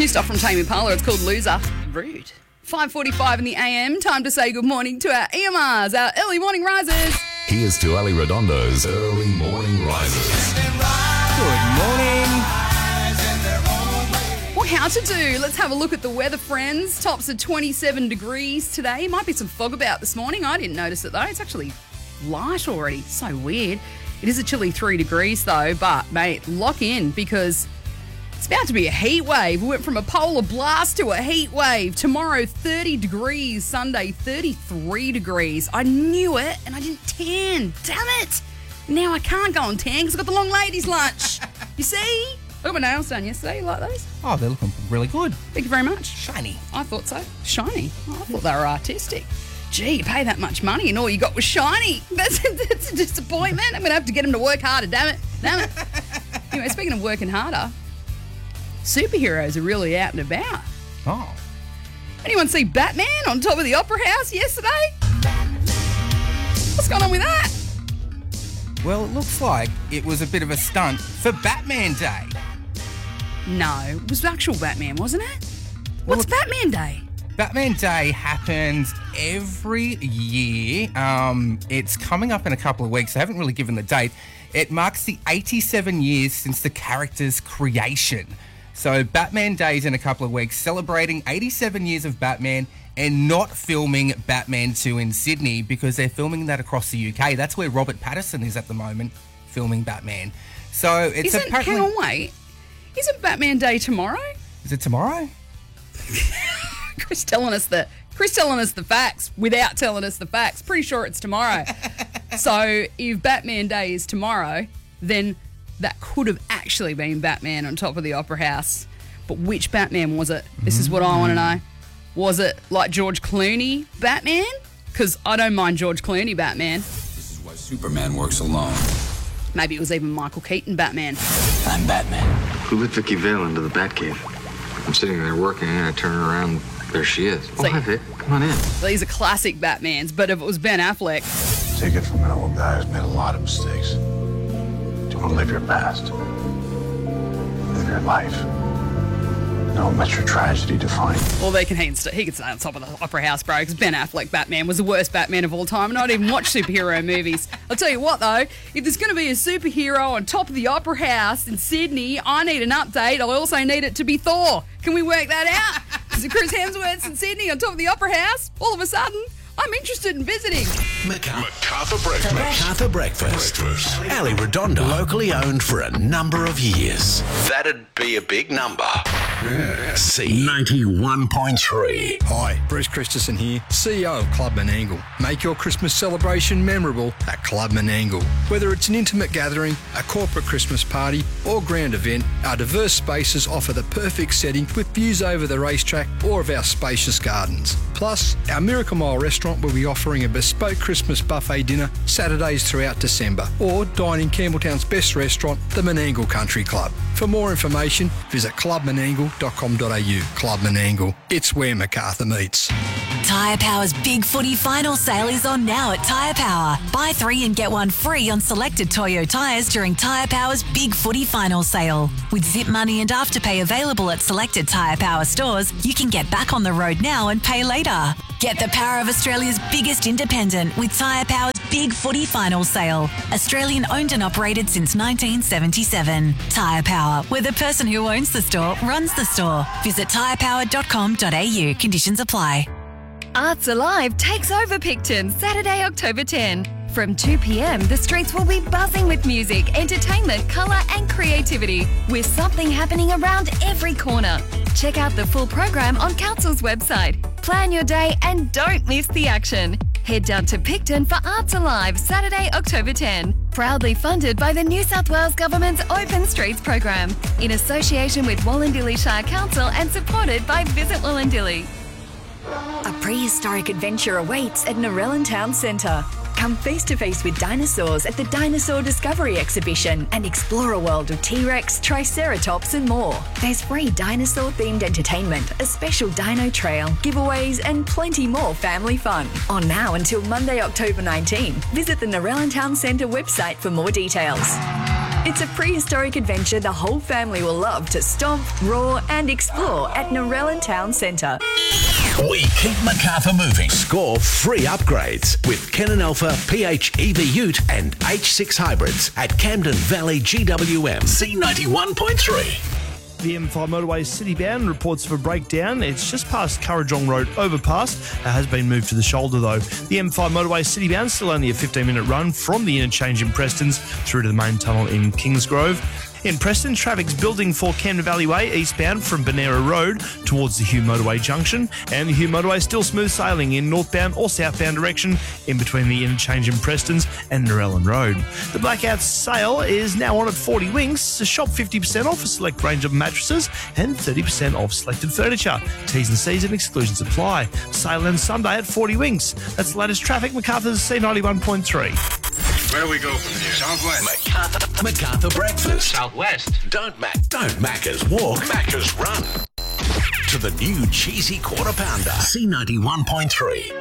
New stuff from Tame Impala. It's called Loser. Rude. 5:45 in the AM. Time to say good morning to our EMRs, our early morning risers. Here's to Ali Redondo's Early Morning Risers. Good morning. Well, how to do? Let's have a look at the weather, friends. Tops are 27 degrees today. Might be some fog about this morning. I didn't notice it, though. It's actually light already. So weird. It is a chilly 3 degrees, though. But, mate, lock in because it's about to be a heat wave. We went from a polar blast to a heat wave. Tomorrow, 30 degrees. Sunday, 33 degrees. I knew it and I didn't tan. Damn it. Now I can't go on tan because I got the long ladies' lunch. You see? I got my nails done yesterday. You like those? Oh, they're looking really good. Thank you very much. Shiny. I thought so. Shiny. Oh, I thought they were artistic. Gee, you pay that much money and all you got was shiny. That's a disappointment. I'm going to have to get them to work harder. Damn it. Anyway, speaking of working harder, superheroes are really out and about. Oh. Anyone see Batman on top of the Opera House yesterday? What's going on with that? Well, it looks like it was a bit of a stunt for Batman Day. No, it was actual Batman, wasn't it? What's Batman Day? Batman Day happens every year. It's coming up in a couple of weeks. I haven't really given the date. It marks the 87 years since the character's creation. So Batman Day is in a couple of weeks, celebrating 87 years of Batman and not filming Batman 2 in Sydney because they're filming that across the UK. That's where Robert Pattinson is at the moment, filming Batman. So it's apparently... Hang on, wait. Isn't Batman Day tomorrow? Is it tomorrow? Chris telling us the facts without telling us the facts. Pretty sure it's tomorrow. So if Batman Day is tomorrow, then that could have actually been Batman on top of the Opera House. But which Batman was it? This is what I want to know. Was it like George Clooney Batman? Because I don't mind George Clooney Batman. This is why Superman works alone. Maybe it was even Michael Keaton Batman. I'm Batman. Who let Vicky Vale into the Batcave? I'm sitting there working and I turn around, there she is. Oh, hi Vic, come on in. These are classic Batmans, but if it was Ben Affleck... Take it from an old guy who's made a lot of mistakes. Don't live your past. Live your life. Don't let your tragedy define you. Well, he can stay on top of the Opera House, bro, because Ben Affleck Batman was the worst Batman of all time, and I don't even watch superhero movies. I'll tell you what, though, if there's going to be a superhero on top of the Opera House in Sydney, I need an update. I also need it to be Thor. Can we work that out? Because if Chris Hemsworth's in Sydney on top of the Opera House, all of a sudden, I'm interested in visiting. MacArthur Breakfast. Ali Redondo. Locally owned for a number of years. That'd be a big number. C91.3. Hi, Bruce Christensen here, CEO of Club Menangle. Make your Christmas celebration memorable at Club Menangle. Whether it's an intimate gathering, a corporate Christmas party, or grand event, our diverse spaces offer the perfect setting with views over the racetrack or of our spacious gardens. Plus, our Miracle Mile restaurant will be offering a bespoke Christmas buffet dinner Saturdays throughout December, or dine in Campbelltown's best restaurant, the Menangle Country Club. For more information, visit clubmenangle.com.au. Club Menangle, it's where MacArthur meets. Tyre Power's Big Footy Final Sale is on now at Tyre Power. Buy 3 and get 1 free on selected Toyo tyres during Tyre Power's Big Footy Final Sale. With Zip Money and Afterpay available at selected Tyre Power stores, you can get back on the road now and pay later. Get the power of Australia's biggest independent with Tyre Power's Big Footy Final Sale. Australian owned and operated since 1977. Tyre Power, where the person who owns the store runs the store. Visit tyrepower.com.au. Conditions apply. Arts Alive takes over Picton Saturday, October 10. From 2 p.m, the streets will be buzzing with music, entertainment, colour and creativity, with something happening around every corner. Check out the full program on Council's website. Plan your day and don't miss the action. Head down to Picton for Arts Alive Saturday, October 10. Proudly funded by the New South Wales Government's Open Streets program, in association with Wollondilly Shire Council and supported by Visit Wollondilly. A prehistoric adventure awaits at Narellan Town Centre. Come face to face with dinosaurs at the Dinosaur Discovery Exhibition and explore a world of T-Rex, Triceratops and more. There's free dinosaur-themed entertainment, a special dino trail, giveaways and plenty more family fun. On now until Monday, October 19. Visit the Narellan Town Centre website for more details. It's a prehistoric adventure the whole family will love to stomp, roar and explore at Narellan Town Centre. We keep Macarthur moving. Score free upgrades with Canon Alpha, PHEV Ute and H6 hybrids at Camden Valley GWM C91.3. The M5 motorway city-bound reports of a breakdown. It's just past Currajong Road overpass. It has been moved to the shoulder though. The M5 motorway city-bound still only a 15-minute run from the interchange in Preston's through to the main tunnel in Kingsgrove. In Preston, traffic's building for Camden Valley Way eastbound from Benera Road towards the Hume Motorway junction, and the Hume Motorway still smooth sailing in northbound or southbound direction in between the interchange in Preston's and Narellan Road. The blackout sale is now on at 40 Winks. Shop 50% off a select range of mattresses and 30% off selected furniture. T's and C's and exclusions apply. Sale ends Sunday at 40 Winks. That's the latest traffic. Macarthur's C91.3. Where do we go from here? Southwest. Macarthur Breakfast. Southwest. Don't Macca's walk, Macca's run. To the new cheesy quarter pounder. C91.3.